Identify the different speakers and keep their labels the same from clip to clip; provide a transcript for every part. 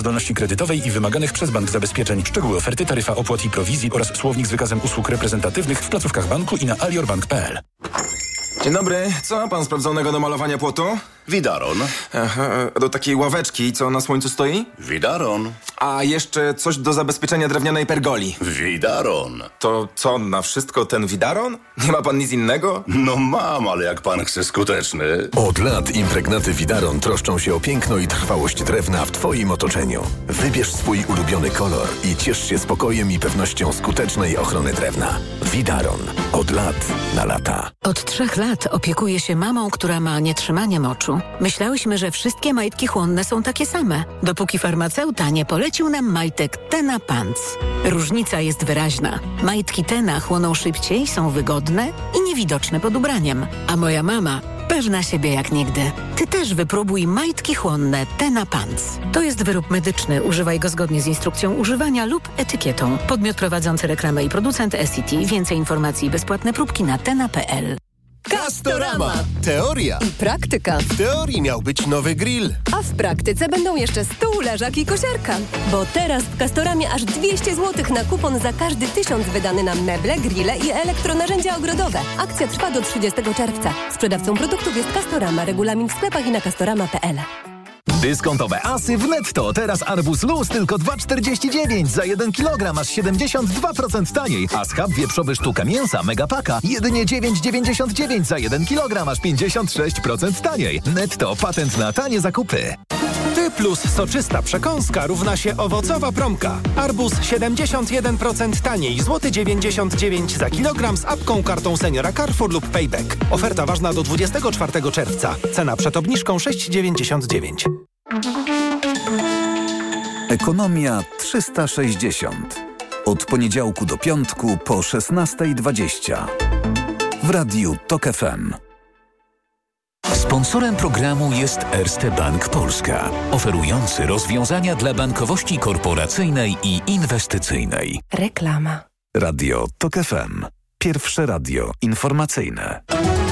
Speaker 1: zdolności kredytowej i wymaganych przez bank zabezpieczeń. Szczegóły oferty, taryfa opłat i prowizji oraz słownik z wykazem usług reprezentatywnych w placówkach banku i na aliorbank.pl.
Speaker 2: Dzień dobry. Co ma pan sprawdzonego do malowania płotu?
Speaker 3: Widaron.
Speaker 2: Aha, do takiej ławeczki, co na słońcu stoi?
Speaker 3: Widaron.
Speaker 2: A jeszcze coś do zabezpieczenia drewnianej pergoli.
Speaker 3: Widaron.
Speaker 2: To co, na wszystko ten widaron? Nie ma pan nic innego?
Speaker 3: No mam, ale jak pan chce skuteczny.
Speaker 4: Od lat impregnaty Widaron troszczą się o piękno i trwałość drewna w twoim otoczeniu. Wybierz swój ulubiony kolor i ciesz się spokojem i pewnością skutecznej ochrony drewna. Widaron. Od lat na lata.
Speaker 5: Od 3 lat opiekuję się mamą, która ma nietrzymanie moczu. Myślałyśmy, że wszystkie majtki chłonne są takie same, dopóki farmaceuta nie polecił nam majtek Tena Pants. Różnica jest wyraźna. Majtki Tena chłoną szybciej, są wygodne i niewidoczne pod ubraniem. A moja mama pewna siebie jak nigdy. Ty też wypróbuj majtki chłonne Tena Pants. To jest wyrób medyczny. Używaj go zgodnie z instrukcją używania lub etykietą. Podmiot prowadzący reklamę i producent SCT. Więcej informacji i bezpłatne próbki na tena.pl.
Speaker 6: Castorama. Teoria
Speaker 7: i praktyka.
Speaker 6: W teorii miał być nowy grill,
Speaker 7: a w praktyce będą jeszcze stół, leżak i kosiarka. Bo teraz w Castoramie aż 200 zł na kupon za każdy 1000 wydany na meble, grille i elektronarzędzia ogrodowe. Akcja trwa do 30 czerwca. Sprzedawcą produktów jest Castorama. Regulamin w sklepach i na castorama.pl.
Speaker 8: Dyskontowe asy w Netto. Teraz arbuz luz tylko 2,49. Za 1 kg masz 72% taniej. A schab wieprzowy sztuka mięsa Megapaka jedynie 9,99. Za 1 kg masz 56% taniej. Netto. Patent na tanie zakupy.
Speaker 9: Ty plus soczysta przekąska równa się owocowa promka. Arbuz 71% taniej, złoty 99 za kilogram z apką, kartą seniora Carrefour lub Payback. Oferta ważna do 24 czerwca. Cena przed obniżką 6,99.
Speaker 10: Ekonomia 360. Od poniedziałku do piątku po 16:20. W Radiu TOK FM.
Speaker 11: Sponsorem programu jest Erste Bank Polska, oferujący rozwiązania dla bankowości korporacyjnej i inwestycyjnej.
Speaker 7: Reklama.
Speaker 10: Radio TOK FM. Pierwsze radio informacyjne.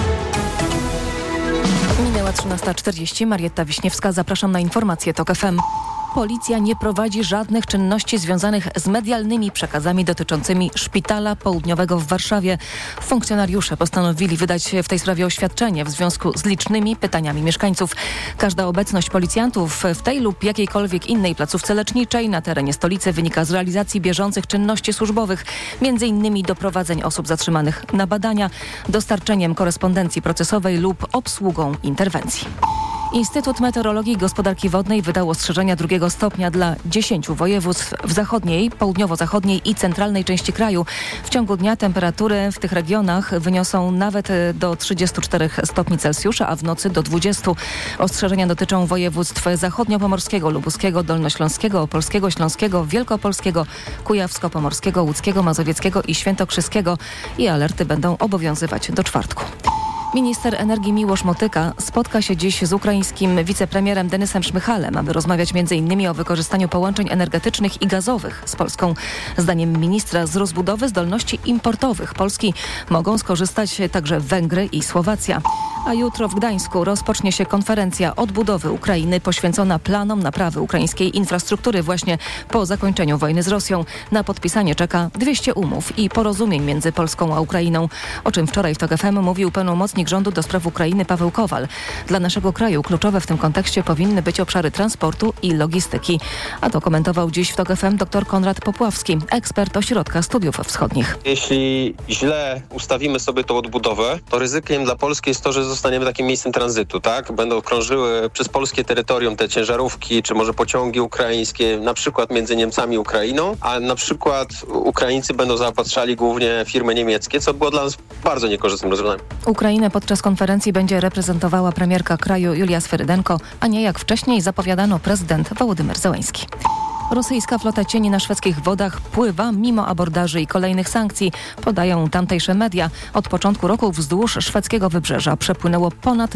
Speaker 12: Minęła 13:40. Marietta Wiśniewska. Zapraszam na informacje TOK FM. Policja nie prowadzi żadnych czynności związanych z medialnymi przekazami dotyczącymi Szpitala Południowego w Warszawie. Funkcjonariusze postanowili wydać w tej sprawie oświadczenie w związku z licznymi pytaniami mieszkańców. Każda obecność policjantów w tej lub jakiejkolwiek innej placówce leczniczej na terenie stolicy wynika z realizacji bieżących czynności służbowych, m.in. doprowadzeń osób zatrzymanych na badania, dostarczeniem korespondencji procesowej lub obsługą interwencji. Instytut Meteorologii i Gospodarki Wodnej wydał ostrzeżenia 2 stopnia dla 10 województw w zachodniej, południowo-zachodniej i centralnej części kraju. W ciągu dnia temperatury w tych regionach wyniosą nawet do 34 stopni Celsjusza, a w nocy do 20. Ostrzeżenia dotyczą województw zachodniopomorskiego, lubuskiego, dolnośląskiego, opolskiego, śląskiego, wielkopolskiego, kujawsko-pomorskiego, łódzkiego, mazowieckiego i świętokrzyskiego i alerty będą obowiązywać do czwartku. Minister energii Miłosz Motyka spotka się dziś z ukraińskim wicepremierem Denysem Szmychalem, aby rozmawiać m.in. o wykorzystaniu połączeń energetycznych i gazowych z Polską. Zdaniem ministra z rozbudowy zdolności importowych Polski mogą skorzystać także Węgry i Słowacja. A jutro w Gdańsku rozpocznie się konferencja odbudowy Ukrainy poświęcona planom naprawy ukraińskiej infrastruktury właśnie po zakończeniu wojny z Rosją. Na podpisanie czeka 200 umów i porozumień między Polską a Ukrainą, o czym wczoraj w TOK FM mówił pełnomocnik rządu do spraw Ukrainy Paweł Kowal. Dla naszego kraju kluczowe w tym kontekście powinny być obszary transportu i logistyki. A to komentował dziś w TOK FM dr Konrad Popławski, ekspert Ośrodka Studiów Wschodnich.
Speaker 13: Jeśli źle ustawimy sobie tą odbudowę, to ryzykiem dla Polski jest to, że zostaniemy takim miejscem tranzytu, tak? Będą krążyły przez polskie terytorium te ciężarówki, czy może pociągi ukraińskie, na przykład między Niemcami i Ukrainą, a na przykład Ukraińcy będą zaopatrzali głównie firmy niemieckie, co było dla nas bardzo niekorzystnym rozwiązaniem.
Speaker 12: Ukrainę podczas konferencji będzie reprezentowała premierka kraju Julia Swerydenko, a nie jak wcześniej zapowiadano prezydent Wołodymyr Zełenski. Rosyjska flota cieni na szwedzkich wodach pływa mimo abordaży i kolejnych sankcji, podają tamtejsze media. Od początku roku wzdłuż szwedzkiego wybrzeża przepłynęło ponad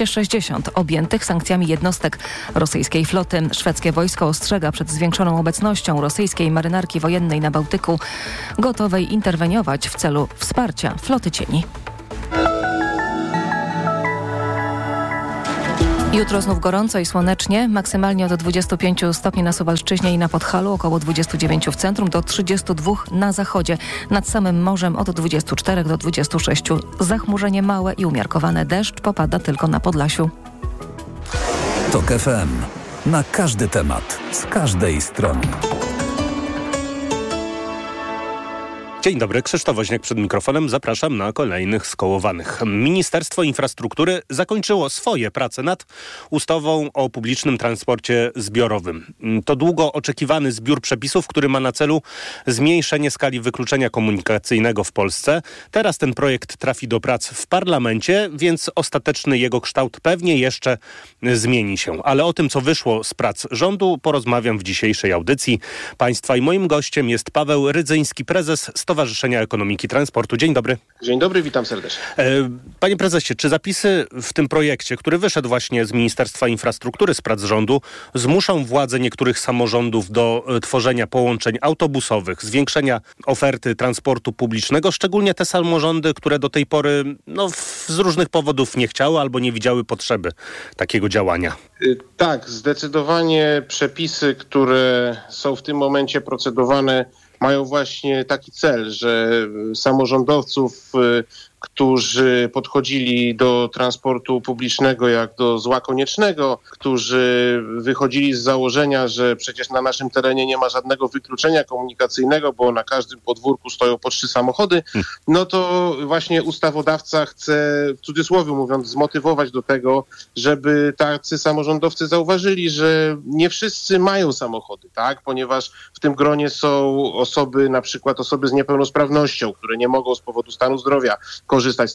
Speaker 12: 260 objętych sankcjami jednostek rosyjskiej floty. Szwedzkie wojsko ostrzega przed zwiększoną obecnością rosyjskiej marynarki wojennej na Bałtyku, gotowej interweniować w celu wsparcia floty cieni. Jutro znów gorąco i słonecznie, maksymalnie od 25 stopni na Suwalszczyźnie i na Podhalu, około 29 w centrum, do 32 na zachodzie. Nad samym morzem od 24 do 26. Zachmurzenie małe i umiarkowane, deszcz popada tylko na Podlasiu.
Speaker 10: TOK FM. Na każdy temat, z każdej strony.
Speaker 14: Dzień dobry, Krzysztof Woźniak przed mikrofonem. Zapraszam na kolejnych skołowanych. Ministerstwo Infrastruktury zakończyło swoje prace nad ustawą o publicznym transporcie zbiorowym. To długo oczekiwany zbiór przepisów, który ma na celu zmniejszenie skali wykluczenia komunikacyjnego w Polsce. Teraz ten projekt trafi do prac w parlamencie, więc ostateczny jego kształt pewnie jeszcze zmieni się. Ale o tym, co wyszło z prac rządu, porozmawiam w dzisiejszej audycji państwa i moim gościem jest Paweł Rydzyński, prezes Stowarzyszenia Ekonomiki Transportu. Dzień dobry.
Speaker 15: Dzień dobry, witam serdecznie.
Speaker 14: Panie prezesie, czy zapisy w tym projekcie, który wyszedł właśnie z Ministerstwa Infrastruktury, z prac rządu, zmuszą władze niektórych samorządów do tworzenia połączeń autobusowych, zwiększenia oferty transportu publicznego, szczególnie te samorządy, które do tej pory z różnych powodów nie chciały albo nie widziały potrzeby takiego działania?
Speaker 15: Tak, zdecydowanie przepisy, które są w tym momencie procedowane, mają właśnie taki cel, że samorządowców, którzy podchodzili do transportu publicznego jak do zła koniecznego, którzy wychodzili z założenia, że przecież na naszym terenie nie ma żadnego wykluczenia komunikacyjnego, bo na każdym podwórku stoją po 3 samochody, no to właśnie ustawodawca chce, w cudzysłowie mówiąc, zmotywować do tego, żeby tacy samorządowcy zauważyli, że nie wszyscy mają samochody, tak? Ponieważ w tym gronie są osoby, na przykład osoby z niepełnosprawnością, które nie mogą z powodu stanu zdrowia skorzystać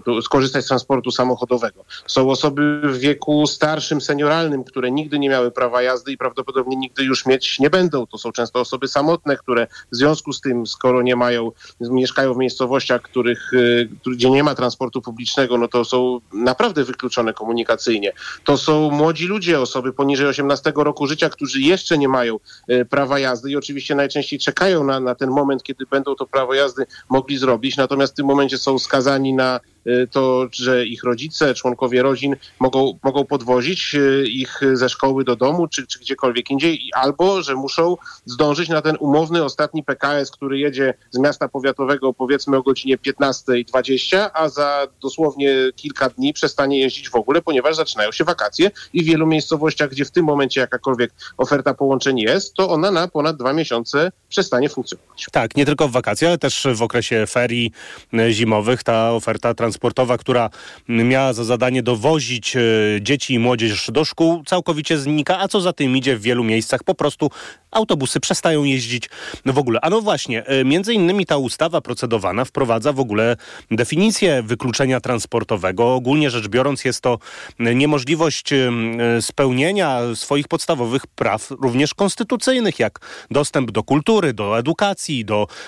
Speaker 15: z transportu samochodowego. Są osoby w wieku starszym, senioralnym, które nigdy nie miały prawa jazdy i prawdopodobnie nigdy już mieć nie będą. To są często osoby samotne, które w związku z tym, skoro nie mają, mieszkają w miejscowościach, gdzie nie ma transportu publicznego, no to są naprawdę wykluczone komunikacyjnie. To są młodzi ludzie, osoby poniżej 18 roku życia, którzy jeszcze nie mają prawa jazdy i oczywiście najczęściej czekają na ten moment, kiedy będą to prawo jazdy mogli zrobić. Natomiast w tym momencie są skazani na to, że ich rodzice, członkowie rodzin mogą podwozić ich ze szkoły do domu, czy gdziekolwiek indziej, albo że muszą zdążyć na ten umowny ostatni PKS, który jedzie z miasta powiatowego powiedzmy o godzinie 15:20, a za dosłownie kilka dni przestanie jeździć w ogóle, ponieważ zaczynają się wakacje i w wielu miejscowościach, gdzie w tym momencie jakakolwiek oferta połączeń jest, to ona na ponad 2 miesiące przestanie funkcjonować.
Speaker 14: Tak, nie tylko w wakacje, ale też w okresie ferii zimowych ta oferta transportowa, która miała za zadanie dowozić dzieci i młodzież do szkół, całkowicie znika, a co za tym idzie, w wielu miejscach po prostu autobusy przestają jeździć w ogóle. A no właśnie, między innymi ta ustawa procedowana wprowadza w ogóle definicję wykluczenia transportowego. Ogólnie rzecz biorąc jest to niemożliwość spełnienia swoich podstawowych praw, również konstytucyjnych, jak dostęp do kultury, do edukacji,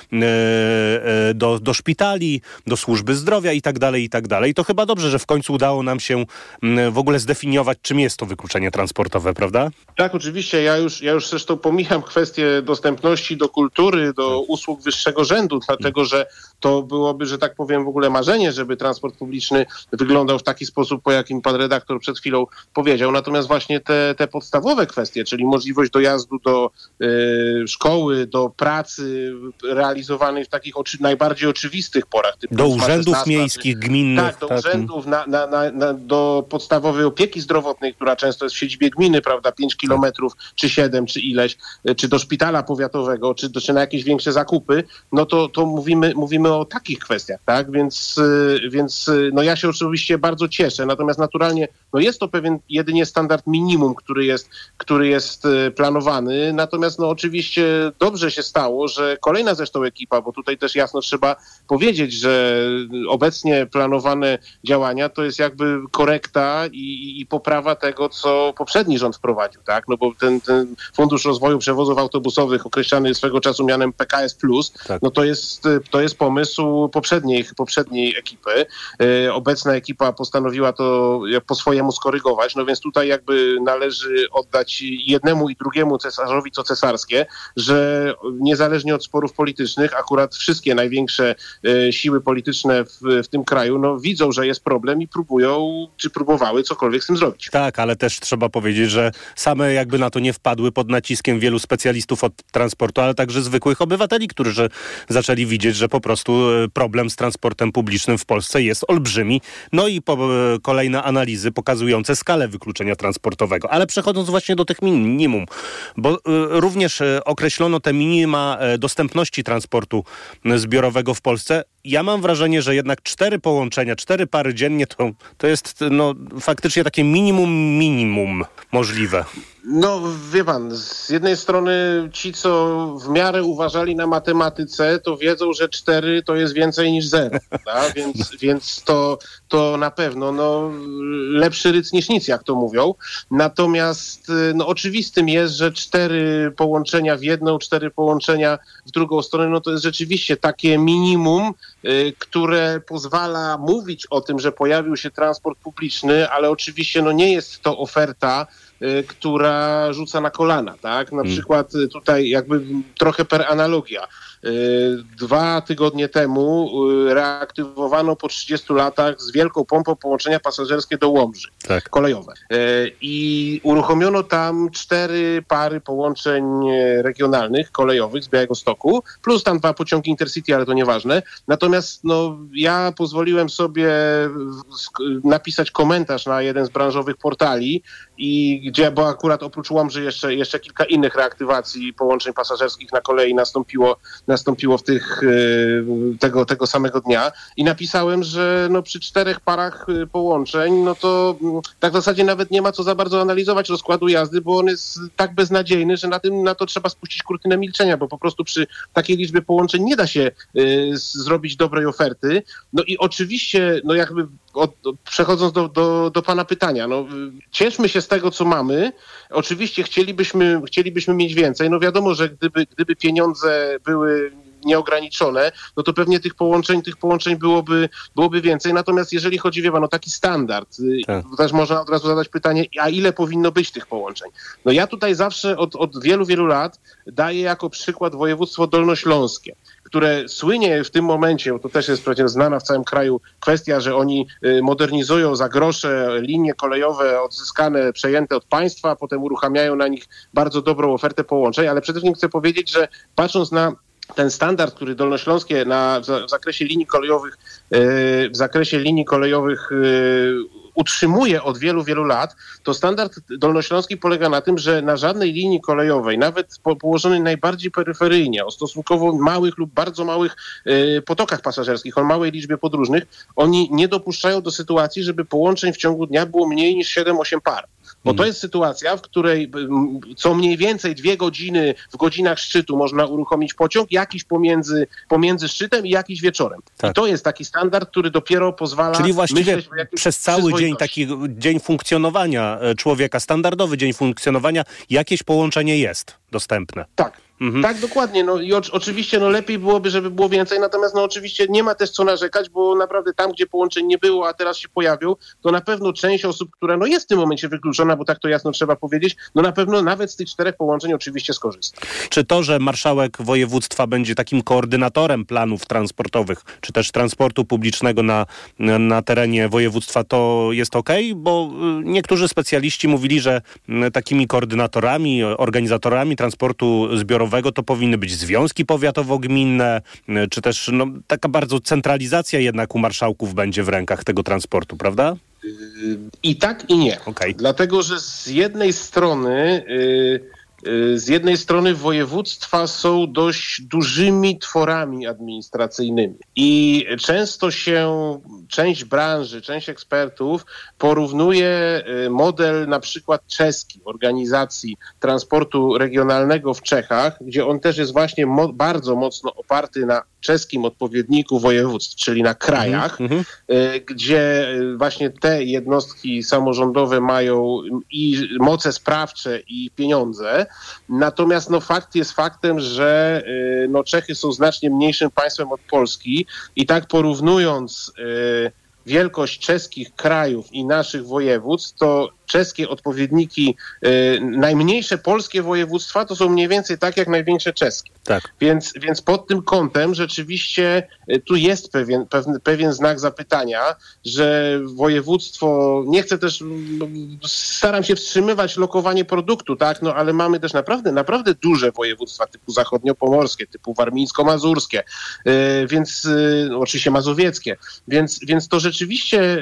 Speaker 14: do szpitali, do służby zdrowia i tak dalej, i tak dalej. To chyba dobrze, że w końcu udało nam się w ogóle zdefiniować, czym jest to wykluczenie transportowe, prawda?
Speaker 15: Tak, oczywiście. Ja już zresztą pomijam kwestię dostępności do kultury, do usług wyższego rzędu, dlatego że to byłoby, że tak powiem, w ogóle marzenie, żeby transport publiczny wyglądał w taki sposób, po jakim pan redaktor przed chwilą powiedział. Natomiast właśnie te podstawowe kwestie, czyli możliwość dojazdu do szkoły, do pracy realizowanej w takich najbardziej oczywistych porach. Typu
Speaker 14: do urzędów miejskich, gminnych.
Speaker 15: Tak, do urzędów, do podstawowej opieki zdrowotnej, która często jest w siedzibie gminy, prawda, 5 kilometrów, czy 7, czy ileś, czy do szpitala powiatowego, czy na jakieś większe zakupy, no to mówimy o takich kwestiach, tak? Więc ja się oczywiście bardzo cieszę, natomiast naturalnie jest to pewien jedynie standard minimum, który jest planowany, natomiast oczywiście dobrze się stało, że kolejna zresztą ekipa, bo tutaj też jasno trzeba powiedzieć, że obecnie planowane działania to jest jakby korekta i poprawa tego, co poprzedni rząd wprowadził, tak? No bo ten Fundusz Rozwoju Przewozów Autobusowych, określany swego czasu mianem PKS+, tak. No to jest pomysł poprzedniej ekipy. Obecna ekipa postanowiła to po swojemu skorygować, no więc tutaj jakby należy oddać jednemu i drugiemu cesarzowi co cesarskie, że niezależnie od sporów politycznych, akurat wszystkie największe siły polityczne w tym kraju kraju, no widzą, że jest problem i próbują, czy próbowały cokolwiek z tym zrobić.
Speaker 14: Tak, ale też trzeba powiedzieć, że same jakby na to nie wpadły pod naciskiem wielu specjalistów od transportu, ale także zwykłych obywateli, którzy zaczęli widzieć, że po prostu problem z transportem publicznym w Polsce jest olbrzymi. No i kolejne analizy pokazujące skalę wykluczenia transportowego. Ale przechodząc właśnie do tych minimum, bo również określono te minima dostępności transportu zbiorowego w Polsce. Ja mam wrażenie, że jednak 4 połączenia, 4 pary dziennie to jest faktycznie takie minimum możliwe.
Speaker 15: No wie pan, z jednej strony ci, co w miarę uważali na matematyce, to wiedzą, że 4 to jest więcej niż 0, więc to na pewno lepszy ryc niż nic, jak to mówią. Natomiast oczywistym jest, że 4 połączenia w jedną, 4 połączenia w drugą stronę, to jest rzeczywiście takie minimum, które pozwala mówić o tym, że pojawił się transport publiczny, ale oczywiście nie jest to oferta, która rzuca na kolana, tak? Na przykład tutaj jakby trochę per analogia. 2 tygodnie temu reaktywowano po 30 latach z wielką pompą połączenia pasażerskie do Łomży, kolejowe. I uruchomiono tam 4 pary połączeń regionalnych, kolejowych z Białegostoku, plus tam 2 pociągi Intercity, ale to nieważne. Natomiast ja pozwoliłem sobie napisać komentarz na jeden z branżowych portali, bo akurat oprócz Łomży jeszcze kilka innych reaktywacji połączeń pasażerskich na kolei nastąpiło w tego samego dnia i napisałem, że przy 4 parach połączeń, to tak w zasadzie nawet nie ma co za bardzo analizować rozkładu jazdy, bo on jest tak beznadziejny, że na to trzeba spuścić kurtynę milczenia, bo po prostu przy takiej liczbie połączeń nie da się zrobić dobrej oferty. I oczywiście, jakby przechodząc do pana pytania, cieszmy się z tego, co mamy. Oczywiście chcielibyśmy mieć więcej. Wiadomo, że gdyby pieniądze były nieograniczone, to pewnie tych połączeń byłoby więcej. Natomiast jeżeli chodzi, taki standard, też można od razu zadać pytanie, a ile powinno być tych połączeń? Ja tutaj zawsze od wielu, wielu lat daję jako przykład województwo dolnośląskie, które słynie w tym momencie, bo to też jest przecież znana w całym kraju kwestia, że oni modernizują za grosze linie kolejowe odzyskane, przejęte od państwa, potem uruchamiają na nich bardzo dobrą ofertę połączeń, ale przede wszystkim chcę powiedzieć, że patrząc na ten standard, który dolnośląskie w zakresie linii kolejowych utrzymuje od wielu, wielu lat, to standard dolnośląski polega na tym, że na żadnej linii kolejowej, nawet położonej najbardziej peryferyjnie, o stosunkowo małych lub bardzo małych potokach pasażerskich, o małej liczbie podróżnych, oni nie dopuszczają do sytuacji, żeby połączeń w ciągu dnia było mniej niż 7-8 par. Bo to jest sytuacja, w której co mniej więcej 2 godziny w godzinach szczytu można uruchomić pociąg, jakiś pomiędzy szczytem i jakiś wieczorem. I to jest taki standard, który dopiero pozwala...
Speaker 14: Czyli właściwie przez cały dzień, taki dzień funkcjonowania człowieka, standardowy dzień funkcjonowania, jakieś połączenie jest dostępne.
Speaker 15: Tak. Tak, dokładnie. I oczywiście lepiej byłoby, żeby było więcej, natomiast oczywiście nie ma też co narzekać, bo naprawdę tam, gdzie połączeń nie było, a teraz się pojawią, to na pewno część osób, która jest w tym momencie wykluczona, bo tak to jasno trzeba powiedzieć, na pewno nawet z tych 4 połączeń oczywiście skorzysta.
Speaker 14: Czy to, że marszałek województwa będzie takim koordynatorem planów transportowych, czy też transportu publicznego na terenie województwa, to jest okej? Bo niektórzy specjaliści mówili, że takimi koordynatorami, organizatorami transportu zbiorowego to powinny być związki powiatowo-gminne, czy też taka bardzo centralizacja jednak u marszałków będzie w rękach tego transportu, prawda?
Speaker 15: I tak, i nie. Dlatego, że z jednej strony województwa są dość dużymi tworami administracyjnymi i często część branży, część ekspertów porównuje model na przykład czeski organizacji transportu regionalnego w Czechach, gdzie on też jest właśnie bardzo mocno oparty na czeskim odpowiedniku województw, czyli na krajach, gdzie właśnie te jednostki samorządowe mają i moce sprawcze i pieniądze. Natomiast fakt jest faktem, że Czechy są znacznie mniejszym państwem od Polski i tak porównując wielkość czeskich krajów i naszych województw, to czeskie odpowiedniki, najmniejsze polskie województwa to są mniej więcej tak jak największe czeskie.
Speaker 14: Tak.
Speaker 15: Więc pod tym kątem rzeczywiście tu jest pewien znak zapytania, że województwo, nie chcę też, staram się wstrzymywać lokowanie produktu, tak, no ale mamy też naprawdę duże województwa typu zachodniopomorskie, typu warmińsko-mazurskie, więc oczywiście mazowieckie, więc to rzeczywiście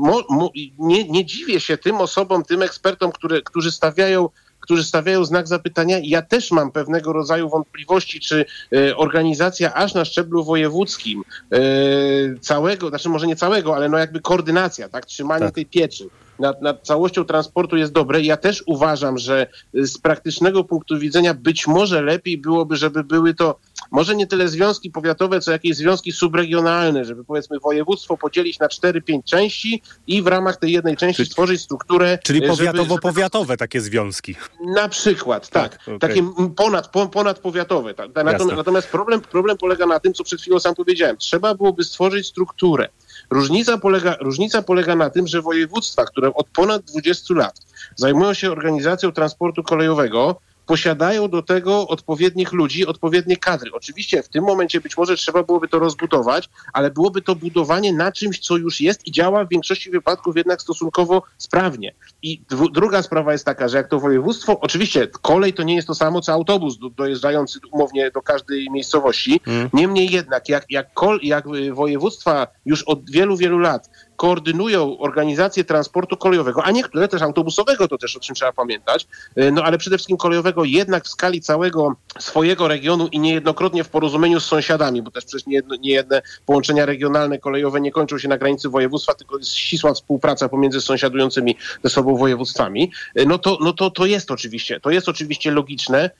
Speaker 15: nie dziwię się tym osobom, tym ekspertom, którzy stawiają znak zapytania. Ja też mam pewnego rodzaju wątpliwości, czy organizacja aż na szczeblu wojewódzkim całego, znaczy może nie całego, ale no jakby koordynacja, tak, trzymanie tej pieczy nad całością transportu jest dobre. Ja też uważam, że z praktycznego punktu widzenia być może lepiej byłoby, żeby były to może nie tyle związki powiatowe, co jakieś związki subregionalne, żeby powiedzmy województwo podzielić na 4-5 części i w ramach tej jednej części stworzyć strukturę.
Speaker 14: Czyli powiatowo-powiatowe takie związki.
Speaker 15: Na przykład, tak. Takie ponadpowiatowe. Tak. Natomiast problem polega na tym, co przed chwilą sam powiedziałem. Trzeba byłoby stworzyć strukturę. Różnica polega na tym, że województwa, które od ponad 20 lat zajmują się organizacją transportu kolejowego, posiadają do tego odpowiednich ludzi, odpowiednie kadry. Oczywiście w tym momencie być może trzeba byłoby to rozbudować, ale byłoby to budowanie na czymś, co już jest i działa w większości wypadków jednak stosunkowo sprawnie. I druga sprawa jest taka, że jak to województwo, oczywiście kolej to nie jest to samo, co autobus dojeżdżający umownie do każdej miejscowości. Niemniej jednak, jak województwa już od wielu lat koordynują organizację transportu kolejowego, a niektóre też autobusowego, to też o czym trzeba pamiętać, no ale przede wszystkim kolejowego jednak w skali całego swojego regionu i niejednokrotnie w porozumieniu z sąsiadami, bo też przecież niejedne połączenia regionalne kolejowe nie kończą się na granicy województwa, tylko jest ścisła współpraca pomiędzy sąsiadującymi ze sobą województwami, to jest oczywiście logiczne.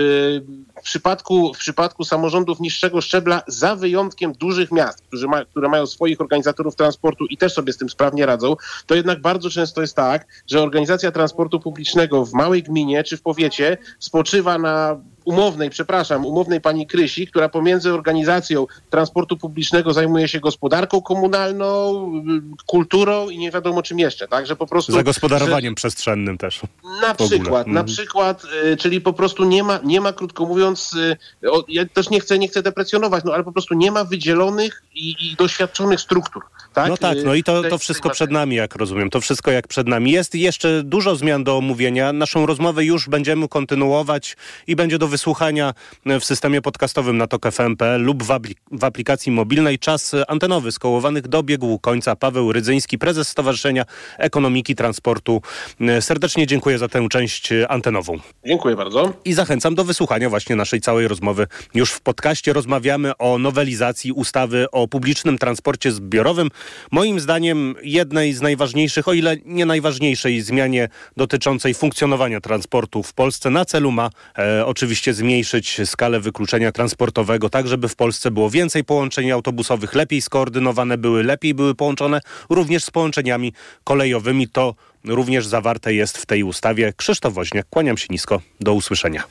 Speaker 15: W przypadku samorządów niższego szczebla, za wyjątkiem dużych miast, które mają swoich organizatorów transportu i też sobie z tym sprawnie radzą, to jednak bardzo często jest tak, że organizacja transportu publicznego w małej gminie czy w powiecie spoczywa na umownej pani Krysi, która pomiędzy organizacją transportu publicznego zajmuje się gospodarką komunalną, kulturą i nie wiadomo czym jeszcze, tak, że po prostu...
Speaker 14: Zagospodarowaniem przestrzennym też.
Speaker 15: Na przykład, czyli po prostu nie ma, krótko mówiąc, ja też nie chcę deprecjonować, no ale po prostu nie ma wydzielonych i doświadczonych struktur. Tak?
Speaker 14: No tak, no i to wszystko przed nami, jak rozumiem. To wszystko jak przed nami. Jest jeszcze dużo zmian do omówienia. Naszą rozmowę już będziemy kontynuować i będzie do wysłuchania w systemie podcastowym na tok.fm.pl lub w aplikacji mobilnej. Czas antenowy Skołowanych dobiegł końca. Paweł Rydzyński, prezes Stowarzyszenia Ekonomiki Transportu. Serdecznie dziękuję za tę część antenową.
Speaker 15: Dziękuję bardzo.
Speaker 14: I zachęcam do wysłuchania właśnie naszej całej rozmowy już w podcaście. Rozmawiamy o nowelizacji ustawy o publicznym transporcie zbiorowym. Moim zdaniem jednej z najważniejszych, o ile nie najważniejszej zmianie dotyczącej funkcjonowania transportu w Polsce na celu ma oczywiście zmniejszyć skalę wykluczenia transportowego, tak żeby w Polsce było więcej połączeń autobusowych, lepiej skoordynowane lepiej były połączone również z połączeniami kolejowymi. To również zawarte jest w tej ustawie. Krzysztof Woźniak, kłaniam się nisko. Do usłyszenia.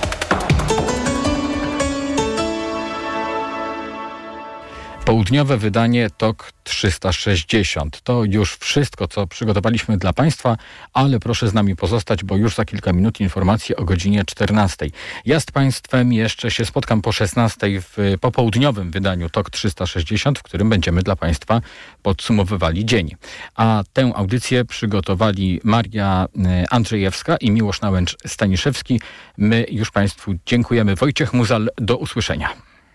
Speaker 16: Południowe wydanie TOK 360. To już wszystko, co przygotowaliśmy dla Państwa, ale proszę z nami pozostać, bo już za kilka minut informacje o godzinie 14. Ja z Państwem jeszcze się spotkam po 16 w popołudniowym wydaniu TOK 360, w którym będziemy dla Państwa podsumowywali dzień. A tę audycję przygotowali Maria Andrzejewska i Miłosz Nałęcz-Staniszewski. My już Państwu dziękujemy. Wojciech Muzal, do usłyszenia.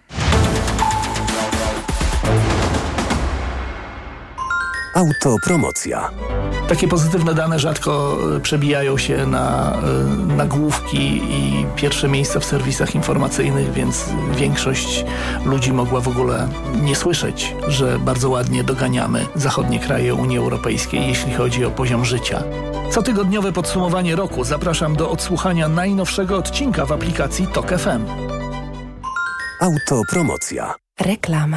Speaker 4: Autopromocja.
Speaker 17: Takie pozytywne dane rzadko przebijają się na nagłówki i pierwsze miejsca w serwisach informacyjnych, więc większość ludzi mogła w ogóle nie słyszeć, że bardzo ładnie doganiamy zachodnie kraje Unii Europejskiej, jeśli chodzi o poziom życia. Cotygodniowe podsumowanie roku. Zapraszam do odsłuchania najnowszego odcinka w aplikacji TOK FM.
Speaker 4: Autopromocja.
Speaker 18: Reklama.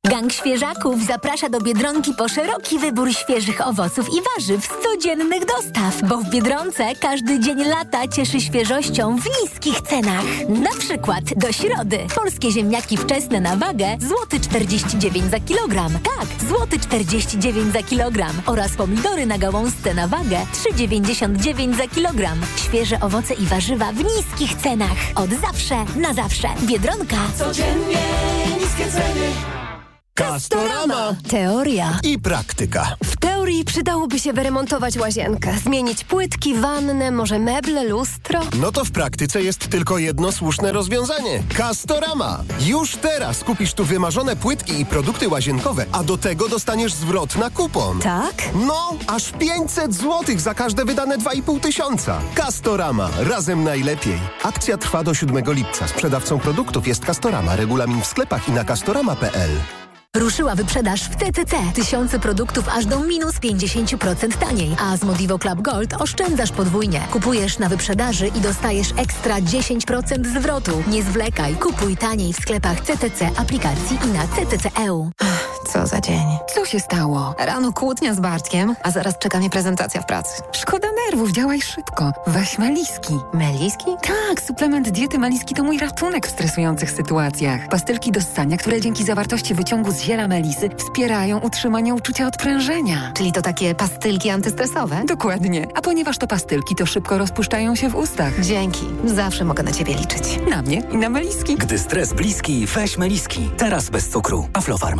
Speaker 18: Gang Świeżaków zaprasza do Biedronki po szeroki wybór świeżych owoców i warzyw z codziennych dostaw, bo w Biedronce każdy dzień lata cieszy świeżością w niskich cenach. Na przykład do środy polskie ziemniaki wczesne na wagę złoty 49 za kilogram. Tak, złoty 49 za kilogram oraz pomidory na gałązce na wagę 3,99 za kilogram. Świeże owoce i warzywa w niskich cenach. Od zawsze na zawsze. Biedronka.
Speaker 6: Codziennie niskie ceny. Castorama.
Speaker 7: Teoria
Speaker 6: i praktyka.
Speaker 7: W teorii przydałoby się wyremontować łazienkę, zmienić płytki, wannę, może meble, lustro.
Speaker 6: No to w praktyce jest tylko jedno słuszne rozwiązanie. Castorama. Już teraz kupisz tu wymarzone płytki i produkty łazienkowe, a do tego dostaniesz zwrot na kupon.
Speaker 7: Tak?
Speaker 6: No, aż 500 zł za każde wydane 2,5 tysiąca. Castorama. Razem najlepiej. Akcja trwa do 7 lipca. Sprzedawcą produktów jest Castorama. Regulamin w sklepach i na castorama.pl.
Speaker 18: Ruszyła wyprzedaż w CCC. Tysiące produktów aż do minus 50% taniej. A z Modivo Club Gold oszczędzasz podwójnie. Kupujesz na wyprzedaży i dostajesz ekstra 10% zwrotu. Nie zwlekaj. Kupuj taniej w sklepach CCC, aplikacji i na CCC.eu.
Speaker 19: Co za dzień. Co się stało? Rano kłótnia z Bartkiem, a zaraz czeka mnie prezentacja w pracy. Szkoda nerwów, działaj szybko. Weź Meliski.
Speaker 18: Meliski?
Speaker 19: Tak, suplement diety Meliski to mój ratunek w stresujących sytuacjach. Pastylki do ssania, które dzięki zawartości wyciągu z ziela melisy wspierają utrzymanie uczucia odprężenia.
Speaker 18: Czyli to takie pastylki antystresowe?
Speaker 19: Dokładnie. A ponieważ to pastylki, to szybko rozpuszczają się w ustach.
Speaker 18: Dzięki. Zawsze mogę na ciebie liczyć.
Speaker 19: Na mnie i na Meliski.
Speaker 20: Gdy stres bliski, weź Meliski. Teraz bez cukru. Aflofarm.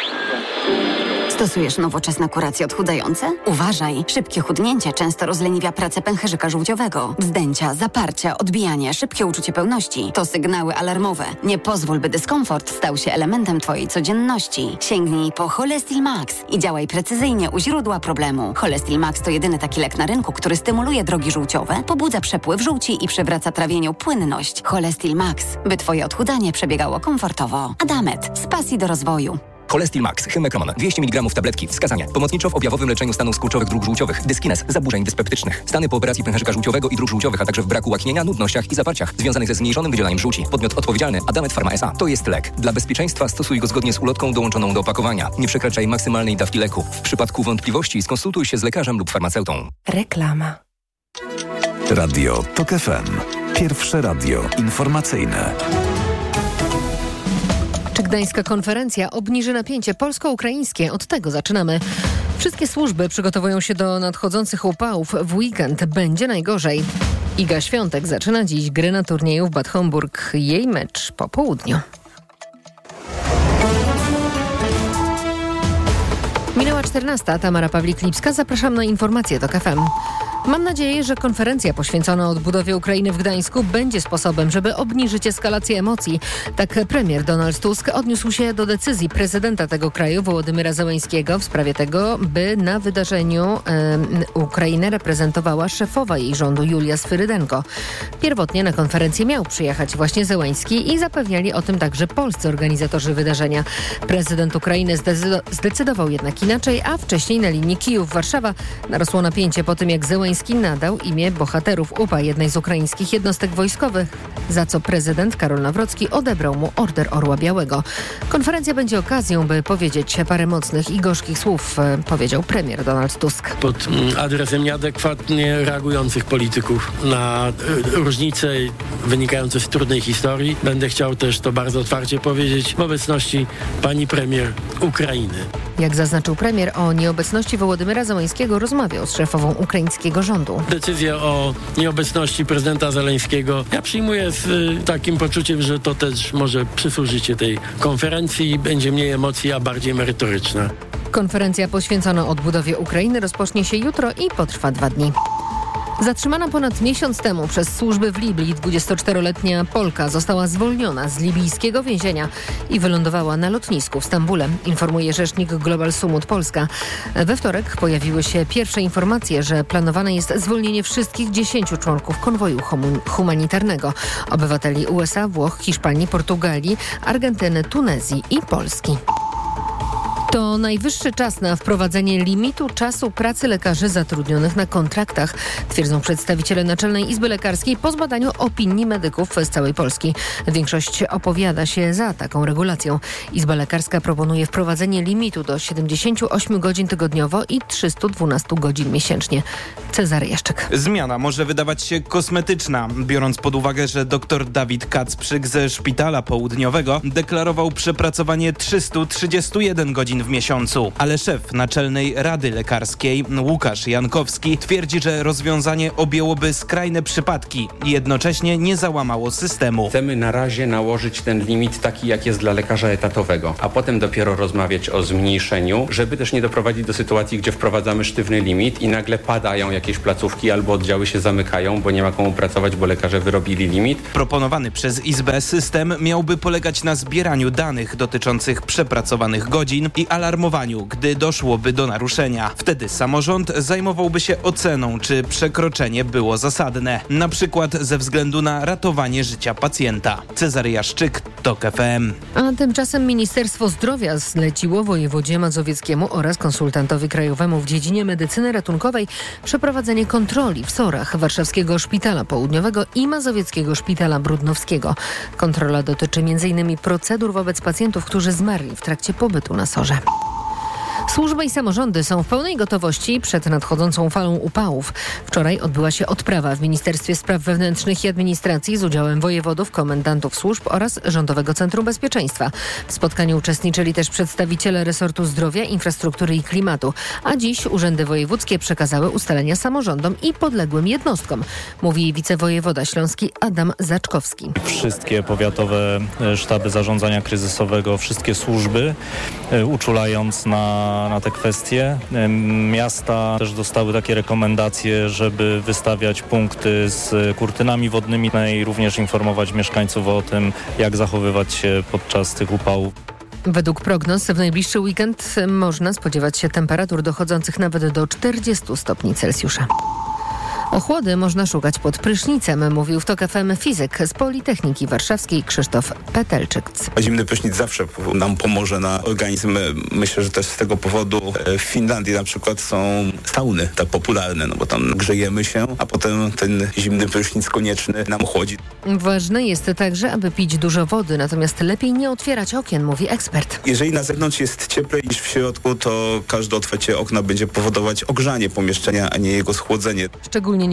Speaker 19: Stosujesz nowoczesne kuracje odchudzające? Uważaj, szybkie chudnięcie często rozleniwia pracę pęcherzyka żółciowego. Wzdęcia, zaparcia, odbijanie, szybkie uczucie pełności to sygnały alarmowe. Nie pozwól, by dyskomfort stał się elementem twojej codzienności. Sięgnij po Cholestil Max i działaj precyzyjnie u źródła problemu. Cholestil Max to jedyny taki lek na rynku, który stymuluje drogi żółciowe, pobudza przepływ żółci i przywraca trawieniu płynność. Cholestil Max, by twoje odchudzanie przebiegało komfortowo. Adamet, z pasji do rozwoju.
Speaker 20: Cholestil Max, Hymekron, 200 mg tabletki. Wskazania. Pomocniczo w objawowym leczeniu stanów skurczowych dróg żółciowych, dyskinez, zaburzeń dyspeptycznych. Stany po operacji pęcherzyka żółciowego i dróg żółciowych, a także w braku łaknienia, nudnościach i zaparciach związanych ze zmniejszonym wydzielaniem żółci. Podmiot odpowiedzialny Adamet Pharma S.A. To jest lek. Dla bezpieczeństwa stosuj go zgodnie z ulotką dołączoną do opakowania. Nie przekraczaj maksymalnej dawki leku. W przypadku wątpliwości skonsultuj się z lekarzem lub farmaceutą.
Speaker 7: Reklama.
Speaker 10: Radio TOK FM. Pierwsze radio informacyjne.
Speaker 21: Czy gdańska konferencja obniży napięcie polsko-ukraińskie? Od tego zaczynamy. Wszystkie służby przygotowują się do nadchodzących upałów. W weekend będzie najgorzej. Iga Świątek zaczyna dziś gry na turnieju w Bad Homburg. Jej mecz po południu. Minęła 14. Tamara Pawlik-Lipska. Zapraszam na informacje TOK FM. Mam nadzieję, że konferencja poświęcona odbudowie Ukrainy w Gdańsku będzie sposobem, żeby obniżyć eskalację emocji. Tak premier Donald Tusk odniósł się do decyzji prezydenta tego kraju, Wołodymyra Zełenskiego, w sprawie tego, by na wydarzeniu Ukrainę reprezentowała szefowa jej rządu Julia Swyrydenko. Pierwotnie na konferencję miał przyjechać właśnie Zełenski i zapewniali o tym także polscy organizatorzy wydarzenia. Prezydent Ukrainy zdecydował jednak inaczej, a wcześniej na linii Kijów-Warszawa narosło napięcie po tym, jak Zełenski nadał imię bohaterów UPA, jednej z ukraińskich jednostek wojskowych, za co prezydent Karol Nawrocki odebrał mu Order Orła Białego. Konferencja będzie okazją, by powiedzieć parę mocnych i gorzkich słów, powiedział premier Donald Tusk.
Speaker 22: Pod adresem nieadekwatnie reagujących polityków na różnice wynikające z trudnej historii będę chciał też to bardzo otwarcie powiedzieć w obecności pani premier Ukrainy.
Speaker 21: Jak zaznaczył premier, o nieobecności Wołodymyra Zełenskiego rozmawiał z szefową ukraińskiego rządu.
Speaker 22: Decyzję o nieobecności prezydenta Zeleńskiego ja przyjmuję z takim poczuciem, że to też może przysłużyć się tej konferencji i będzie mniej emocji, a bardziej merytoryczna.
Speaker 21: Konferencja poświęcona odbudowie Ukrainy rozpocznie się jutro i potrwa 2 dni. Zatrzymana ponad miesiąc temu przez służby w Libii 24-letnia Polka została zwolniona z libijskiego więzienia i wylądowała na lotnisku w Stambule, informuje rzecznik Global Sumut Polska. We wtorek pojawiły się pierwsze informacje, że planowane jest zwolnienie wszystkich 10 członków konwoju humanitarnego. Obywateli USA, Włoch, Hiszpanii, Portugalii, Argentyny, Tunezji i Polski. To najwyższy czas na wprowadzenie limitu czasu pracy lekarzy zatrudnionych na kontraktach, twierdzą przedstawiciele Naczelnej Izby Lekarskiej po zbadaniu opinii medyków z całej Polski. Większość opowiada się za taką regulacją. Izba Lekarska proponuje wprowadzenie limitu do 78 godzin tygodniowo i 312 godzin miesięcznie. Cezary Jaszczyk.
Speaker 1: Zmiana może wydawać się kosmetyczna, biorąc pod uwagę, że dr Dawid Kacprzyk ze Szpitala Południowego deklarował przepracowanie 331 godzin w miesiącu. Ale szef Naczelnej Rady Lekarskiej Łukasz Jankowski twierdzi, że rozwiązanie objęłoby skrajne przypadki i jednocześnie nie załamało systemu.
Speaker 2: Chcemy na razie nałożyć ten limit taki, jak jest dla lekarza etatowego, a potem dopiero rozmawiać o zmniejszeniu, żeby też nie doprowadzić do sytuacji, gdzie wprowadzamy sztywny limit i nagle padają jakieś placówki albo oddziały się zamykają, bo nie ma komu pracować, bo lekarze wyrobili limit.
Speaker 1: Proponowany przez Izbę system miałby polegać na zbieraniu danych dotyczących przepracowanych godzin i alarmowaniu, gdy doszłoby do naruszenia. Wtedy samorząd zajmowałby się oceną, czy przekroczenie było zasadne, na przykład ze względu na ratowanie życia pacjenta. Cezary Jaszczyk, TOK FM.
Speaker 21: A tymczasem Ministerstwo Zdrowia zleciło wojewodzie mazowieckiemu oraz konsultantowi krajowemu w dziedzinie medycyny ratunkowej przeprowadzenie kontroli w SOR-ach Warszawskiego Szpitala Południowego i Mazowieckiego Szpitala Brudnowskiego. Kontrola dotyczy m.in. procedur wobec pacjentów, którzy zmarli w trakcie pobytu na SOR-ze. Służby i samorządy są w pełnej gotowości przed nadchodzącą falą upałów. Wczoraj odbyła się odprawa w Ministerstwie Spraw Wewnętrznych i Administracji z udziałem wojewodów, komendantów służb oraz Rządowego Centrum Bezpieczeństwa. W spotkaniu uczestniczyli też przedstawiciele resortu zdrowia, infrastruktury i klimatu, a dziś urzędy wojewódzkie przekazały ustalenia samorządom i podległym jednostkom, mówi wicewojewoda śląski Adam Zaczkowski.
Speaker 23: Wszystkie powiatowe sztaby zarządzania kryzysowego, wszystkie służby, uczulając na te kwestie. Miasta też dostały takie rekomendacje, żeby wystawiać punkty z kurtynami wodnymi i również informować mieszkańców o tym, jak zachowywać się podczas tych upałów.
Speaker 21: Według prognoz w najbliższy weekend można spodziewać się temperatur dochodzących nawet do 40 stopni Celsjusza. Ochłody można szukać pod prysznicem, mówił w TOK FM fizyk z Politechniki Warszawskiej Krzysztof Petelczyk.
Speaker 24: Zimny prysznic zawsze nam pomoże na organizm. Myślę, że też z tego powodu w Finlandii na przykład są sauny tak popularne, no bo tam grzejemy się, a potem ten zimny prysznic konieczny nam chłodzi.
Speaker 21: Ważne jest także, aby pić dużo wody, natomiast lepiej nie otwierać okien, mówi ekspert.
Speaker 24: Jeżeli na zewnątrz jest cieplej niż w środku, to każde otwarcie okna będzie powodować ogrzanie pomieszczenia, a nie jego schłodzenie.
Speaker 21: Szczególnie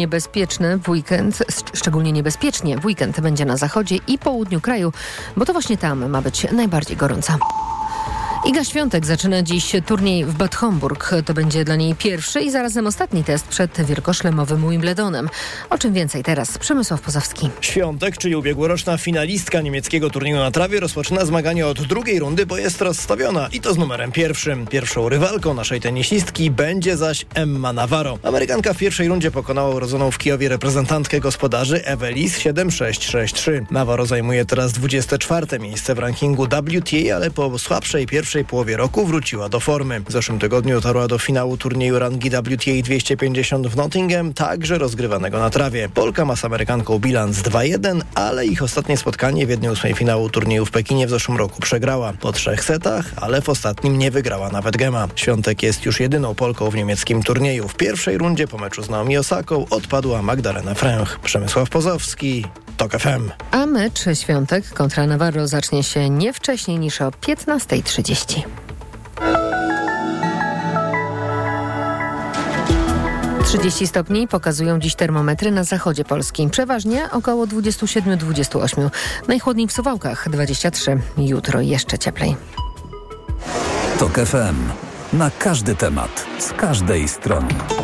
Speaker 21: niebezpiecznie w weekend będzie na zachodzie i południu kraju, bo to właśnie tam ma być najbardziej gorąco. Iga Świątek zaczyna dziś turniej w Bad Homburg. To będzie dla niej pierwszy i zarazem ostatni test przed wielkoszlemowym Wimbledonem. O czym więcej teraz Przemysław Pozowski.
Speaker 25: Świątek, czyli ubiegłoroczna finalistka niemieckiego turnieju na trawie, rozpoczyna zmagania od drugiej rundy, bo jest rozstawiona i to z numerem 1. Pierwszą rywalką naszej tenisistki będzie zaś Emma Navarro. Amerykanka w pierwszej rundzie pokonała urodzoną w Kijowie reprezentantkę gospodarzy Evelis 7-6-6-3. Navarro zajmuje teraz 24. miejsce w rankingu WTA, ale po słabszej pierwszej połowie roku wróciła do formy. W zeszłym tygodniu dotarła do finału turnieju rangi WTA 250 w Nottingham, także rozgrywanego na trawie. Polka ma z Amerykanką bilans 2-1, ale ich ostatnie spotkanie w 1/8 finału turnieju w Pekinie w zeszłym roku przegrała. Po 3 setach, ale w ostatnim nie wygrała nawet gema. Świątek jest już jedyną Polką w niemieckim turnieju. W pierwszej rundzie po meczu z Naomi Osaką odpadła Magdalena Fręch. Przemysław Pozowski, TOK FM.
Speaker 21: A mecz Świątek kontra Navarro zacznie się nie wcześniej niż o 15:30. 30 stopni pokazują dziś termometry na zachodzie Polski. Przeważnie około 27-28. Najchłodniej w Suwałkach 23. Jutro jeszcze cieplej.
Speaker 10: TOK FM. Na każdy temat. Z każdej strony.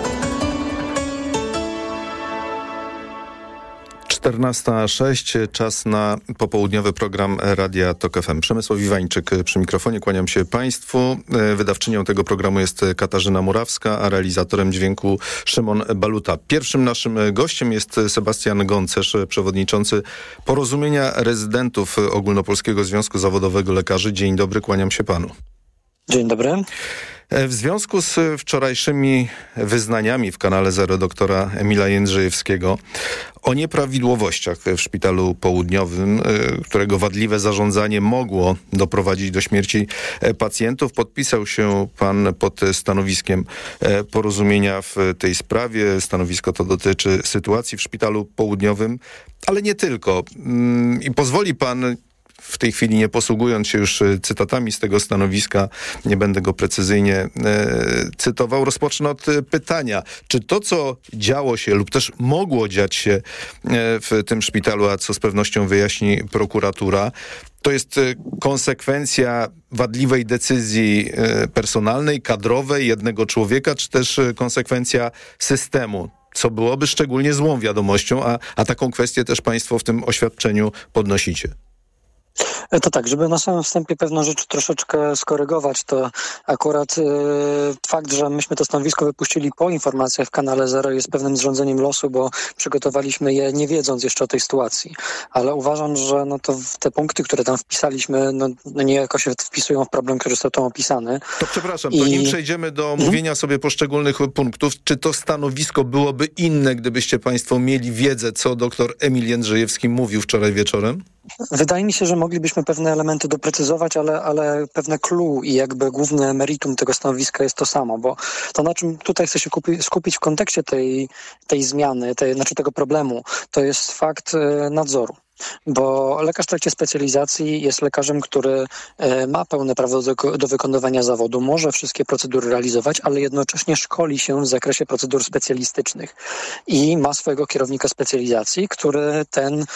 Speaker 26: 14:06, czas na popołudniowy program Radia TOK FM. Przemysław Iwańczyk przy mikrofonie, kłaniam się Państwu. Wydawczynią tego programu jest Katarzyna Murawska, a realizatorem dźwięku Szymon Baluta. Pierwszym naszym gościem jest Sebastian Goncerz, przewodniczący Porozumienia Rezydentów Ogólnopolskiego Związku Zawodowego Lekarzy. Dzień dobry, kłaniam się Panu.
Speaker 3: Dzień dobry.
Speaker 26: W związku z wczorajszymi wyznaniami w Kanale Zero doktora Emila Jędrzejewskiego o nieprawidłowościach w Szpitalu Południowym, którego wadliwe zarządzanie mogło doprowadzić do śmierci pacjentów, podpisał się pan pod stanowiskiem porozumienia w tej sprawie. Stanowisko to dotyczy sytuacji w Szpitalu Południowym, ale nie tylko. I pozwoli pan, w tej chwili nie posługując się już cytatami z tego stanowiska, nie będę go precyzyjnie cytował, rozpocznę od pytania, czy to, co działo się lub też mogło dziać się w tym szpitalu, a co z pewnością wyjaśni prokuratura, to jest konsekwencja wadliwej decyzji personalnej, kadrowej jednego człowieka, czy też konsekwencja systemu, co byłoby szczególnie złą wiadomością, a taką kwestię też państwo w tym oświadczeniu podnosicie.
Speaker 3: To tak, żeby na samym wstępie pewną rzecz troszeczkę skorygować, to akurat fakt, że myśmy to stanowisko wypuścili po informacjach w Kanale Zero jest pewnym zrządzeniem losu, bo przygotowaliśmy je nie wiedząc jeszcze o tej sytuacji. Ale uważam, że to te punkty, które tam wpisaliśmy, niejako się wpisują w problem, który został tam opisany.
Speaker 26: To przepraszam, to nim przejdziemy do omówienia sobie poszczególnych punktów, czy to stanowisko byłoby inne, gdybyście państwo mieli wiedzę, co doktor Emil Jędrzejewski mówił wczoraj wieczorem?
Speaker 3: Wydaje mi się, że moglibyśmy pewne elementy doprecyzować, ale pewne clue i jakby główne meritum tego stanowiska jest to samo, bo to, na czym tutaj chcę się skupić w kontekście tej zmiany, tego problemu, to jest fakt nadzoru. Bo lekarz w trakcie specjalizacji jest lekarzem, który ma pełne prawo do wykonywania zawodu, może wszystkie procedury realizować, ale jednocześnie szkoli się w zakresie procedur specjalistycznych i ma swojego kierownika specjalizacji, który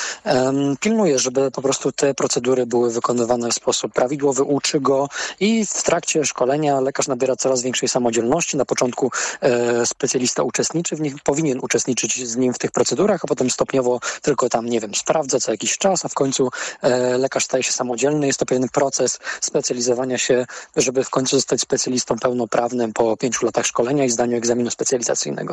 Speaker 3: pilnuje, żeby po prostu te procedury były wykonywane w sposób prawidłowy, uczy go i w trakcie szkolenia lekarz nabiera coraz większej samodzielności. Na początku specjalista uczestniczy w nich, powinien uczestniczyć z nim w tych procedurach, a potem stopniowo tylko tam, sprawdza co jakiś czas, a w końcu lekarz staje się samodzielny. Jest to pewien proces specjalizowania się, żeby w końcu zostać specjalistą pełnoprawnym po 5 latach szkolenia i zdaniu egzaminu specjalizacyjnego.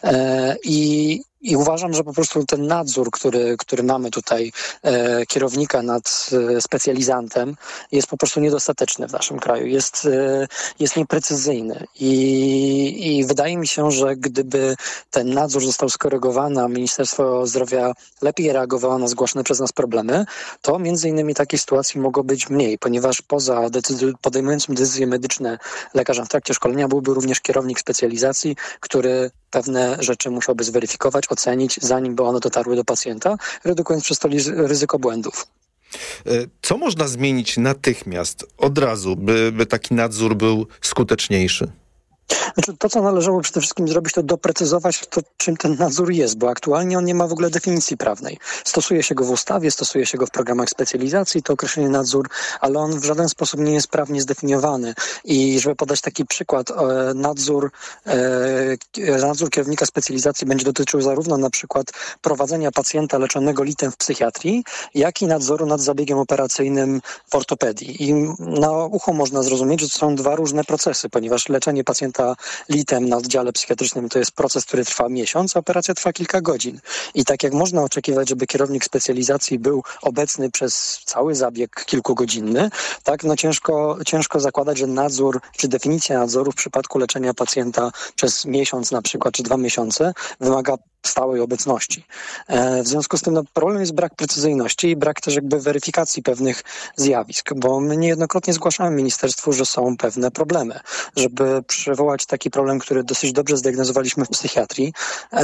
Speaker 3: I uważam, że po prostu ten nadzór, który mamy tutaj, kierownika nad specjalizantem, jest po prostu niedostateczny w naszym kraju. Jest nieprecyzyjny. I wydaje mi się, że gdyby ten nadzór został skorygowany, a Ministerstwo Zdrowia lepiej reagowało na zgłaszane przez nas problemy, to między innymi takiej sytuacji mogło być mniej, ponieważ poza podejmującym decyzje medyczne lekarzem w trakcie szkolenia byłby również kierownik specjalizacji, który pewne rzeczy musiałby zweryfikować, ocenić, zanim by one dotarły do pacjenta, redukując przez to ryzyko błędów.
Speaker 26: Co można zmienić natychmiast, od razu, by taki nadzór był skuteczniejszy?
Speaker 3: To, co należało przede wszystkim zrobić, to doprecyzować to, czym ten nadzór jest, bo aktualnie on nie ma w ogóle definicji prawnej. Stosuje się go w ustawie, stosuje się go w programach specjalizacji, to określenie nadzór, ale on w żaden sposób nie jest prawnie zdefiniowany. I żeby podać taki przykład, nadzór kierownika specjalizacji będzie dotyczył zarówno na przykład prowadzenia pacjenta leczonego litem w psychiatrii, jak i nadzoru nad zabiegiem operacyjnym w ortopedii. I na ucho można zrozumieć, że to są dwa różne procesy, ponieważ leczenie pacjenta litem na oddziale psychiatrycznym to jest proces, który trwa miesiąc, a operacja trwa kilka godzin. I tak jak można oczekiwać, żeby kierownik specjalizacji był obecny przez cały zabieg kilkugodzinny, tak ciężko zakładać, że nadzór, czy definicja nadzoru w przypadku leczenia pacjenta przez miesiąc na przykład, czy 2 miesiące wymaga stałej obecności. W związku z tym problem jest brak precyzyjności i brak też weryfikacji pewnych zjawisk, bo my niejednokrotnie zgłaszamy ministerstwu, że są pewne problemy. Żeby przywołać taki problem, który dosyć dobrze zdiagnozowaliśmy w psychiatrii,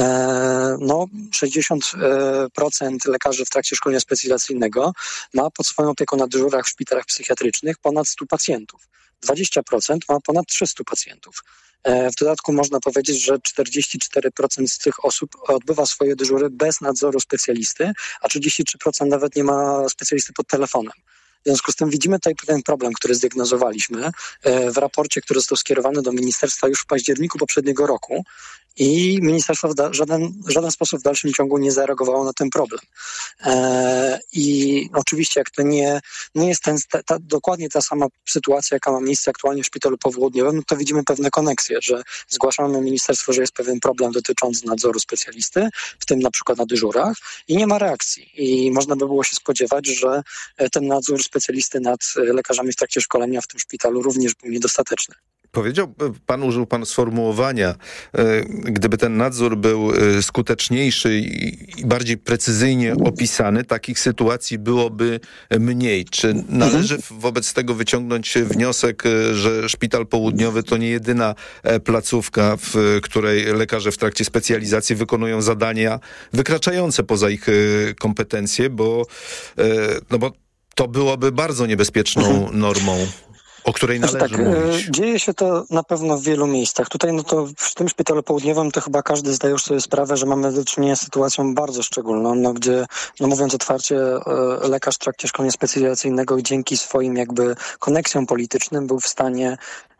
Speaker 3: 60% lekarzy w trakcie szkolenia specjalizacyjnego ma pod swoją opieką na dyżurach w szpitalach psychiatrycznych ponad 100 pacjentów. 20% ma ponad 300 pacjentów. W dodatku można powiedzieć, że 44% z tych osób odbywa swoje dyżury bez nadzoru specjalisty, a 33% nawet nie ma specjalisty pod telefonem. W związku z tym widzimy tutaj pewien problem, który zdiagnozowaliśmy w raporcie, który został skierowany do ministerstwa już w październiku poprzedniego roku I ministerstwo w żaden sposób w dalszym ciągu nie zareagowało na ten problem. I oczywiście jak to nie jest dokładnie ta sama sytuacja, jaka ma miejsce aktualnie w szpitalu popołudniowym, no to widzimy pewne koneksje, że zgłaszamy na ministerstwo, że jest pewien problem dotyczący nadzoru specjalisty, w tym na przykład na dyżurach, i nie ma reakcji. I można by było się spodziewać, że ten nadzór specjalisty nad lekarzami w trakcie szkolenia w tym szpitalu również był niedostateczny.
Speaker 26: Użył pan sformułowania, gdyby ten nadzór był skuteczniejszy i bardziej precyzyjnie opisany, takich sytuacji byłoby mniej. Czy należy wobec tego wyciągnąć wniosek, że szpital południowy to nie jedyna placówka, w której lekarze w trakcie specjalizacji wykonują zadania wykraczające poza ich kompetencje, bo to byłoby bardzo niebezpieczną normą, o której należy mówić.
Speaker 3: Dzieje się to na pewno w wielu miejscach. Tutaj to w tym szpitalu południowym to chyba każdy zdaje już sobie sprawę, że mamy do czynienia z sytuacją bardzo szczególną, gdzie, mówiąc otwarcie, lekarz w trakcie szkolenia specjalizacyjnego dzięki swoim koneksjom politycznym był w stanie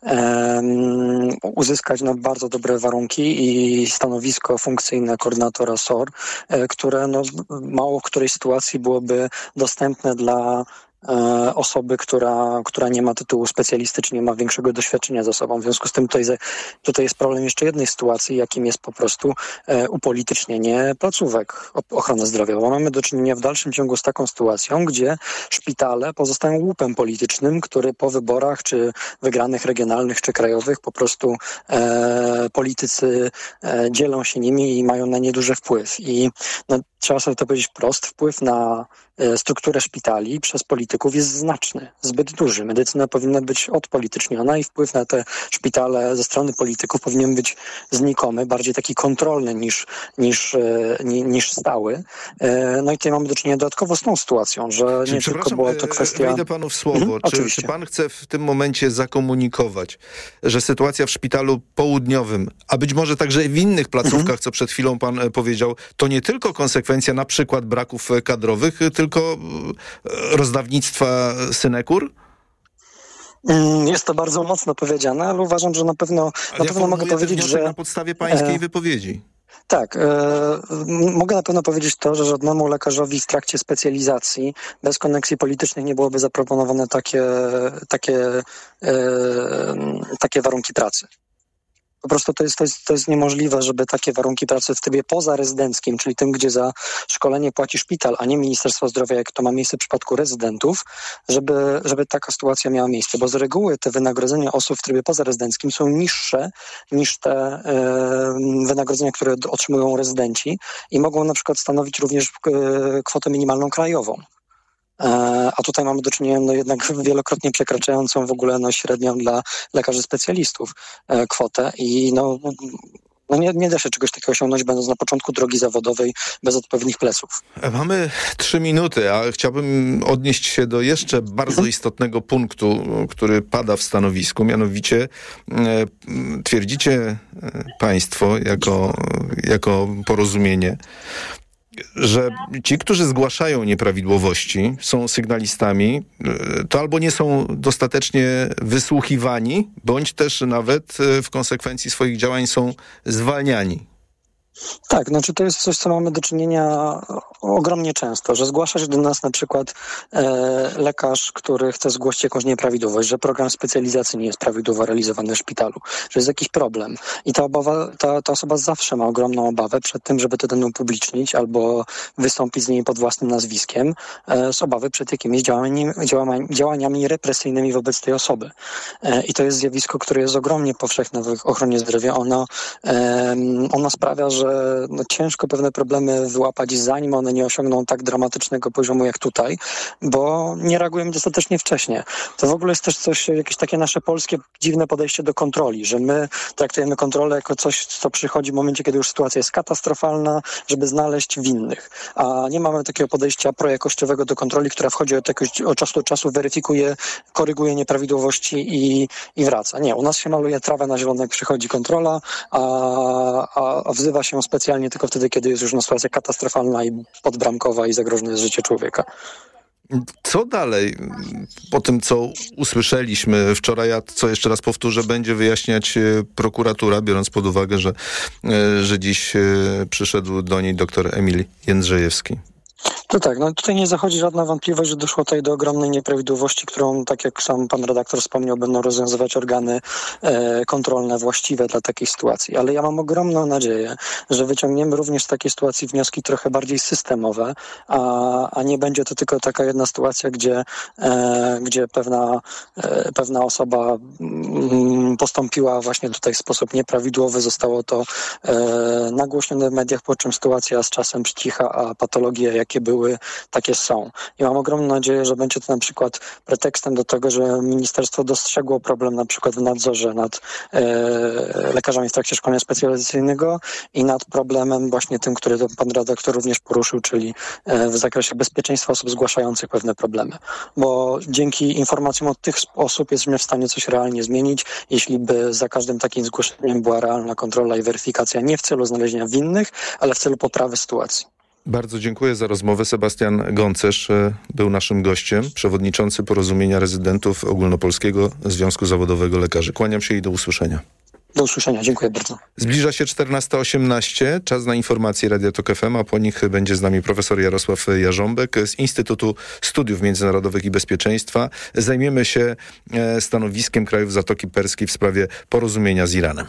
Speaker 3: uzyskać bardzo dobre warunki i stanowisko funkcyjne koordynatora SOR, które mało w której sytuacji byłoby dostępne dla osoby, która nie ma tytułu specjalisty, czy nie ma większego doświadczenia za sobą. W związku z tym tutaj jest problem jeszcze jednej sytuacji, jakim jest po prostu upolitycznienie placówek ochrony zdrowia. Bo mamy do czynienia w dalszym ciągu z taką sytuacją, gdzie szpitale pozostają łupem politycznym, który po wyborach, czy wygranych regionalnych, czy krajowych, po prostu politycy dzielą się nimi i mają na nie duży wpływ. I trzeba sobie to powiedzieć wprost, wpływ na strukturę szpitali przez polityków jest znaczny, zbyt duży. Medycyna powinna być odpolityczniona i wpływ na te szpitale ze strony polityków powinien być znikomy, bardziej taki kontrolny niż stały. No i tutaj mamy do czynienia dodatkowo z tą sytuacją, że nie tylko była to kwestia...
Speaker 26: Wejdę panu w słowo. Czy pan chce w tym momencie zakomunikować, że sytuacja w szpitalu południowym, a być może także w innych placówkach, co przed chwilą pan powiedział, to nie tylko konsekwencja na przykład braków kadrowych, tylko rozdawnictwa synekur?
Speaker 3: Jest to bardzo mocno powiedziane, ale uważam, że na pewno mogę powiedzieć, że...
Speaker 26: na podstawie pańskiej wypowiedzi.
Speaker 3: Tak, mogę na pewno powiedzieć to, że żadnemu lekarzowi w trakcie specjalizacji bez koneksji politycznych nie byłoby zaproponowane takie warunki pracy. Po prostu to jest niemożliwe, żeby takie warunki pracy w trybie pozarezydenckim, czyli tym, gdzie za szkolenie płaci szpital, a nie Ministerstwo Zdrowia, jak to ma miejsce w przypadku rezydentów, żeby taka sytuacja miała miejsce. Bo z reguły te wynagrodzenia osób w trybie pozarezydenckim są niższe niż te wynagrodzenia, które otrzymują rezydenci i mogą na przykład stanowić również kwotę minimalną krajową. A tutaj mamy do czynienia jednak wielokrotnie przekraczającą w ogóle średnią dla lekarzy specjalistów kwotę i nie da się czegoś takiego osiągnąć, będąc na początku drogi zawodowej bez odpowiednich pleców.
Speaker 26: Mamy 3 minuty, a chciałbym odnieść się do jeszcze bardzo istotnego punktu, który pada w stanowisku. Mianowicie twierdzicie państwo jako Porozumienie, że ci, którzy zgłaszają nieprawidłowości, są sygnalistami, to albo nie są dostatecznie wysłuchiwani, bądź też nawet w konsekwencji swoich działań są zwalniani.
Speaker 3: Tak, to jest coś, co mamy do czynienia ogromnie często, że zgłasza się do nas na przykład lekarz, który chce zgłosić jakąś nieprawidłowość, że program specjalizacji nie jest prawidłowo realizowany w szpitalu, że jest jakiś problem i ta osoba zawsze ma ogromną obawę przed tym, żeby to dane upublicznić albo wystąpić z niej pod własnym nazwiskiem z obawy przed jakimiś działaniami represyjnymi wobec tej osoby. I to jest zjawisko, które jest ogromnie powszechne w ochronie zdrowia. Ona sprawia, że ciężko pewne problemy wyłapać, zanim one nie osiągną tak dramatycznego poziomu jak tutaj, bo nie reagujemy dostatecznie wcześnie. To w ogóle jest też jakieś takie nasze polskie dziwne podejście do kontroli, że my traktujemy kontrolę jako coś, co przychodzi w momencie, kiedy już sytuacja jest katastrofalna, żeby znaleźć winnych. A nie mamy takiego podejścia projakościowego do kontroli, która wchodzi od czasu do czasu, weryfikuje, koryguje nieprawidłowości i wraca. Nie, u nas się maluje trawę na zielono, jak przychodzi kontrola, a wzywa się ją specjalnie tylko wtedy, kiedy jest już sytuacja katastrofalna i podbramkowa i zagrożone jest życie człowieka.
Speaker 26: Co dalej? Po tym, co usłyszeliśmy wczoraj, a co jeszcze raz powtórzę, będzie wyjaśniać prokuratura, biorąc pod uwagę, że dziś przyszedł do niej dr Emil Jędrzejewski.
Speaker 3: To tak, tutaj nie zachodzi żadna wątpliwość, że doszło tutaj do ogromnej nieprawidłowości, którą, tak jak sam pan redaktor wspomniał, będą rozwiązywać organy kontrolne właściwe dla takiej sytuacji. Ale ja mam ogromną nadzieję, że wyciągniemy również z takiej sytuacji wnioski trochę bardziej systemowe, a nie będzie to tylko taka jedna sytuacja, gdzie pewna osoba postąpiła właśnie tutaj w sposób nieprawidłowy, zostało to nagłośnione w mediach, po czym sytuacja z czasem przycicha, a patologie, jakie były, takie są. I mam ogromną nadzieję, że będzie to na przykład pretekstem do tego, że ministerstwo dostrzegło problem na przykład w nadzorze nad lekarzami w trakcie szkolenia specjalizacyjnego i nad problemem właśnie tym, który pan redaktor również poruszył, czyli w zakresie bezpieczeństwa osób zgłaszających pewne problemy. Bo dzięki informacjom od tych osób jesteśmy w stanie coś realnie zmienić, jeśli by za każdym takim zgłoszeniem była realna kontrola i weryfikacja nie w celu znalezienia winnych, ale w celu poprawy sytuacji.
Speaker 26: Bardzo dziękuję za rozmowę. Sebastian Goncerz był naszym gościem, przewodniczący Porozumienia Rezydentów Ogólnopolskiego Związku Zawodowego Lekarzy. Kłaniam się i do usłyszenia.
Speaker 3: Do usłyszenia, dziękuję bardzo.
Speaker 26: Zbliża się 14:18, czas na informacje Radia Tok FM, a po nich będzie z nami profesor Jarosław Jarząbek z Instytutu Studiów Międzynarodowych i Bezpieczeństwa. Zajmiemy się stanowiskiem krajów Zatoki Perskiej w sprawie porozumienia z Iranem.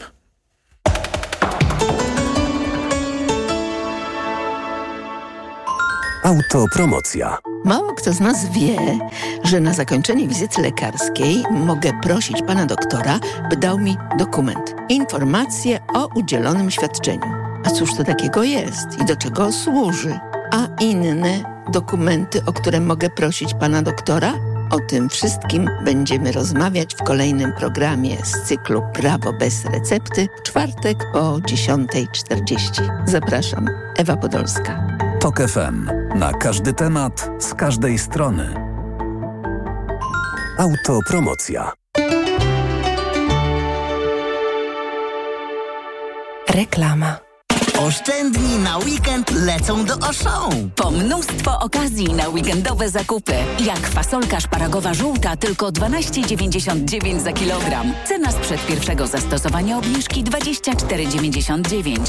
Speaker 5: Autopromocja.
Speaker 8: Mało kto z nas wie, że na zakończenie wizyty lekarskiej mogę prosić pana doktora, by dał mi dokument. Informację o udzielonym świadczeniu. A cóż to takiego jest i do czego służy? A inne dokumenty, o które mogę prosić pana doktora? O tym wszystkim będziemy rozmawiać w kolejnym programie z cyklu Prawo bez recepty w czwartek o 10:40. Zapraszam, Ewa Podolska.
Speaker 10: Tok FM. Na każdy temat, z każdej strony.
Speaker 5: Autopromocja.
Speaker 9: Reklama. Oszczędni na weekend lecą do Auchan.
Speaker 11: Po mnóstwo okazji na weekendowe zakupy. Jak fasolka szparagowa żółta tylko 12,99 za kilogram. Cena sprzed pierwszego zastosowania obniżki 24,99.